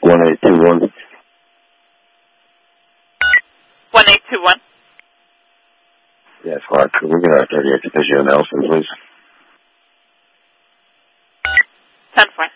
1821. 1821. Yes, Clark. Could we get our 38 Division Nelson, please? 10-4.